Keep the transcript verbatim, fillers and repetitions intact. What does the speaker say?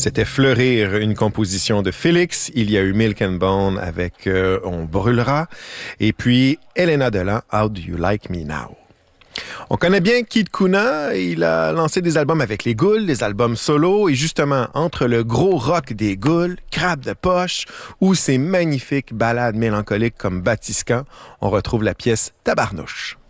C'était Fleurir, une composition de Félix. Il y a eu Milk and Bone avec euh, On brûlera. Et puis Elena Delan, How Do You Like Me Now? On connaît bien Kid Kuna. Il a lancé des albums avec les Goules, des albums solo. Et justement, entre le gros rock des Goules, Crabe de poche, ou ces magnifiques ballades mélancoliques comme Batiscan, on retrouve la pièce Tabarnouche.